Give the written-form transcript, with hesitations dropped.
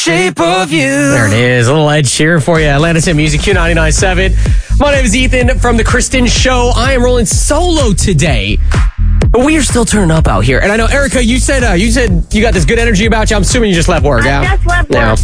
Shape of You. There it is. A little Ed Sheeran for you. Atlanta's Hit Music Q99.7. My name is Ethan from The Kristen Show. I am rolling solo today. But we are still turning up out here. And I know, Erica, you said you got this good energy about you. I'm assuming you just left work. I just left work.